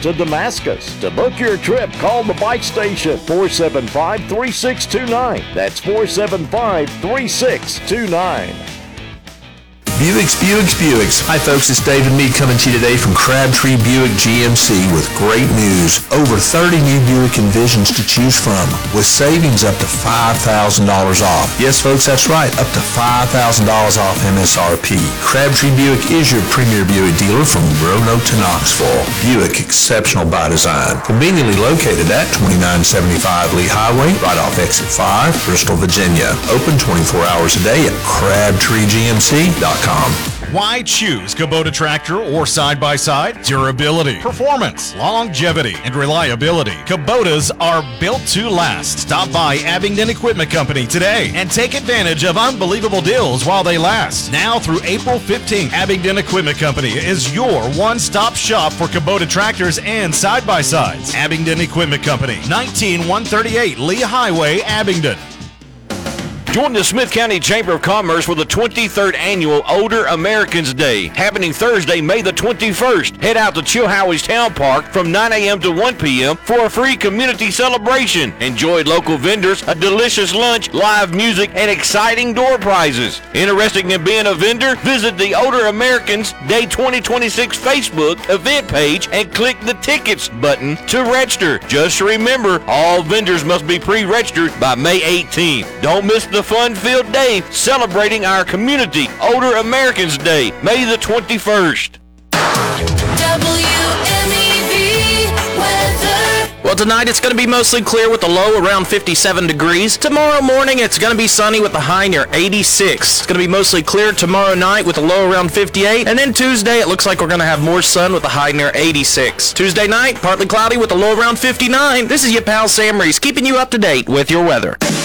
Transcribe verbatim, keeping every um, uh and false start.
to Damascus. To book your trip, call the bike station, four seven five, three six two nine. That's four seven five, three six two nine. Buicks, Buicks, Buicks. Hi folks, it's David Meade coming to you today from Crabtree Buick G M C with great news. Over thirty new Buick Envisions to choose from with savings up to five thousand dollars off. Yes folks, that's right, up to five thousand dollars off M S R P. Crabtree Buick is your premier Buick dealer from Roanoke to Knoxville. Buick, exceptional by design. Conveniently located at twenty-nine seventy-five Lee Highway, right off exit five, Bristol, Virginia. Open twenty-four hours a day at crabtree g m c dot com. Why choose Kubota tractor or side-by-side? Durability, performance, longevity, and reliability. Kubotas are built to last. Stop by Abingdon Equipment Company today and take advantage of unbelievable deals while they last. Now through April fifteenth, Abingdon Equipment Company is your one-stop shop for Kubota tractors and side-by-sides. Abingdon Equipment Company, nineteen one thirty-eight Lee Highway, Abingdon. Join the Smith County Chamber of Commerce for the twenty-third Annual Older Americans Day, happening Thursday, May the twenty-first. Head out to Chilhowie's Town Park from nine a.m. to one p.m. for a free community celebration. Enjoy local vendors, a delicious lunch, live music, and exciting door prizes. Interested in being a vendor? Visit the Older Americans Day twenty twenty-six Facebook event page and click the Tickets button to register. Just remember, all vendors must be pre-registered by May eighteenth. Don't miss the fun-filled day celebrating our community, Older Americans Day, May the twenty-first. W M E V weather. Well, tonight it's going to be mostly clear with a low around fifty-seven degrees. Tomorrow morning it's going to be sunny with a high near eighty-six. It's going to be mostly clear tomorrow night with a low around fifty-eight. And then Tuesday it looks like we're going to have more sun with a high near eighty-six. Tuesday night, partly cloudy with a low around fifty-nine. This is your pal Sam Reese keeping you up to date with your weather.